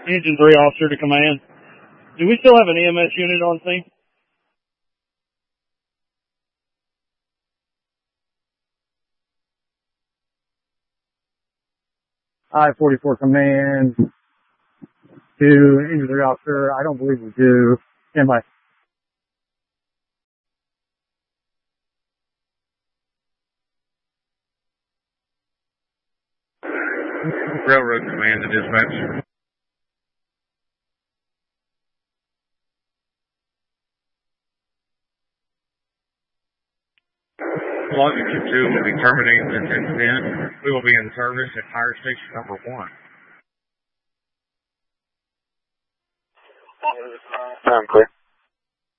Engine 3 officer to command. Do we still have an EMS unit on scene? I-44 command to Engine 3 officer. I don't believe we do. Stand by. Railroad command to dispatch. Longitude 2 will be terminating at 10:10. We will be in service at fire station number 1. Sound clear.